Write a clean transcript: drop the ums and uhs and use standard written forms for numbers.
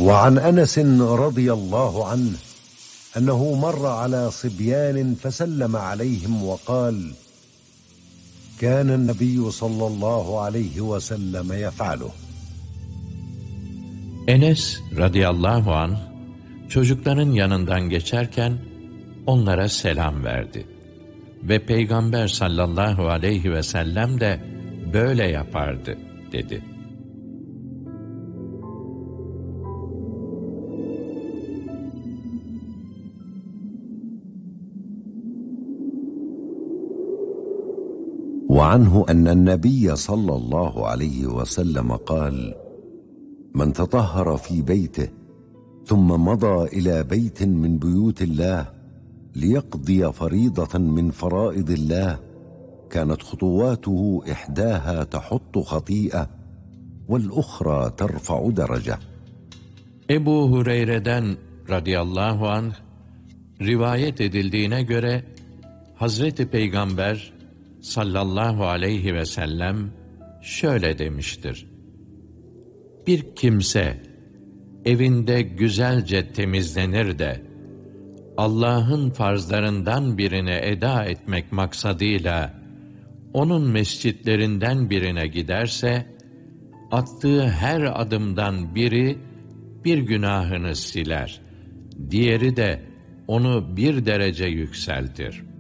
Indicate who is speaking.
Speaker 1: وعن أنس رضي الله عنه أنه مر على صبيان فسلم عليهم وقال: كان النبي صلى الله عليه وسلم يفعله.
Speaker 2: Enes radıyallahu anh çocukların yanından geçerken onlara selam verdi. Ve Peygamber sallallahu aleyhi ve sellem de böyle yapardı dedi.
Speaker 1: وعنه أن النبي صلى الله عليه وسلم قال: من تطهر في بيته ثم مضى إلى بيت من بيوت الله ليقضي فريضة من فرائض الله كانت خطواته إحداها تحط خطيئة والأخرى ترفع درجة.
Speaker 2: Ebu Hureyre'den radıyallahu anh rivayet edildiğine göre Hazreti Peygamber sallallahu aleyhi ve sellem şöyle demiştir: bir kimse evinde güzelce temizlenir de Allah'ın farzlarından birine eda etmek maksadıyla onun mescitlerinden birine giderse, attığı her adımdan biri bir günahını siler, diğeri de onu bir derece yükseltir.